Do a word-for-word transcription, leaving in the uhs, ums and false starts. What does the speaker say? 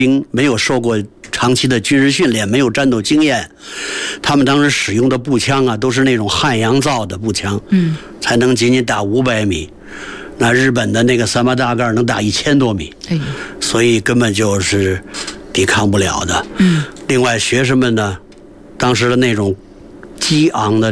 兵没有受过长期的军事训练，没有战斗经验，他们当时使用的步枪啊，都是那种汉阳造的步枪， 嗯， 才能仅仅打五百米。那日本的那个三八大盖能打一千多米， 哎， 所以根本就是抵抗不了的。 嗯， 另外学生们呢，当时的那种激昂的